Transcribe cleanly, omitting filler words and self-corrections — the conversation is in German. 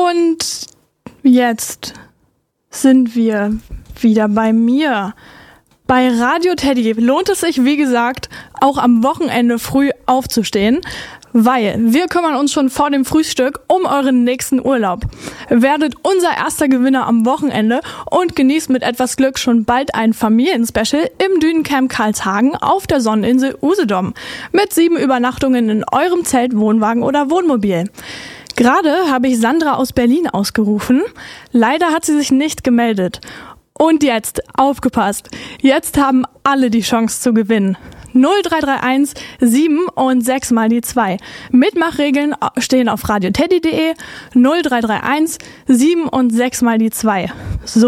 Und jetzt sind wir wieder bei mir. Bei Radio Teddy lohnt es sich, wie gesagt, auch am Wochenende früh aufzustehen, weil wir kümmern uns schon vor dem Frühstück um euren nächsten Urlaub. Werdet unser erster Gewinner am Wochenende und genießt mit etwas Glück schon bald ein Familienspecial im Dünencamp Karlshagen auf der Sonneninsel Usedom mit 7 Übernachtungen in eurem Zelt, Wohnwagen oder Wohnmobil. Gerade habe ich Sandra aus Berlin ausgerufen. Leider hat sie sich nicht gemeldet. Und jetzt, aufgepasst, jetzt haben alle die Chance zu gewinnen. 0331 7 und 6 mal die 2. Mitmachregeln stehen auf radioteddy.de. 0331 7 und 6 mal die 2. So.